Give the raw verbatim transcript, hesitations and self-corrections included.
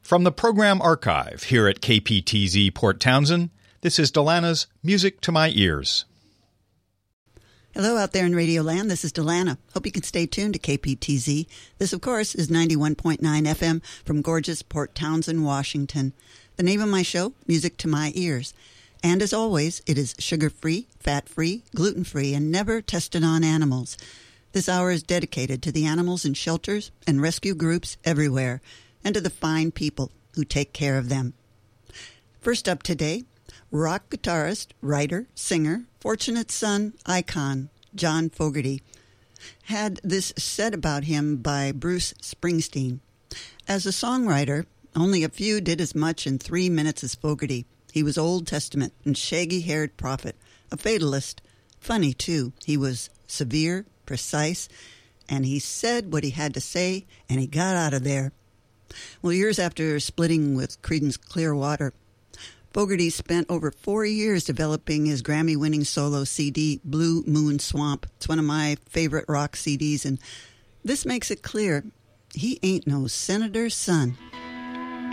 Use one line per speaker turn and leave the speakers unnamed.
From the program archive here at K P T Z Port Townsend, this is Delana's Music to My Ears.
Hello out there in Radio Land. This is Delana. Hope you can stay tuned to K P T Z. This, of course, is ninety-one point nine F M from gorgeous Port Townsend, Washington. The name of my show, Music to My Ears. And as always, it is sugar-free, fat-free, gluten-free, and never tested on animals. This hour is dedicated to the animals in shelters and rescue groups everywhere, and to the fine people who take care of them. First up today, rock guitarist, writer, singer, fortunate son, icon, John Fogerty, had this said about him by Bruce Springsteen. As a songwriter, only a few did as much in three minutes as Fogerty. He was Old Testament and shaggy-haired prophet, a fatalist. Funny, too. He was severe, precise, and he said what he had to say, and he got out of there. Well, years after splitting with Creedence Clearwater, Fogerty spent over four years developing his Grammy-winning solo C D, Blue Moon Swamp. It's one of my favorite rock C Ds, and this makes it clear he ain't no senator's son.